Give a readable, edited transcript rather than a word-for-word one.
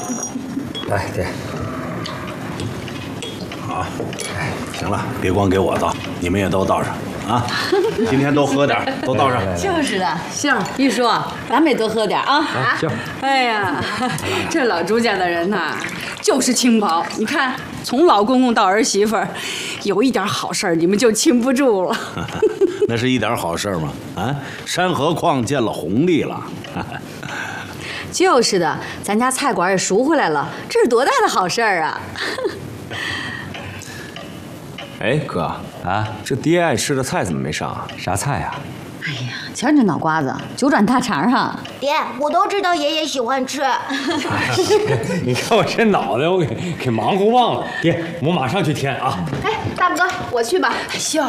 来，爹。 好，哎，行了，别光给我倒，你们也都倒上啊！今天都喝点，都倒上。 就是的，行，玉叔，咱们也多喝点啊！ 啊，行。 哎呀，这老朱家的人呐，就是轻薄。你看，从老公公到儿媳妇儿，有一点好事儿，你们就禁不住了。 那是一点好事吗？啊，山河矿见了红利了。 就是的，咱家菜馆也赎回来了，这是多大的好事儿啊！ 哎，哥啊，这爹爱吃的菜怎么没上啊？啥菜呀？ 哎呀，瞧你这脑瓜子，九转大肠哈！ 爹，我都知道爷爷喜欢吃。 你看我这脑袋，我给忙活忘了。爹，我马上去添啊。 哎，大哥，我去吧。 秀儿，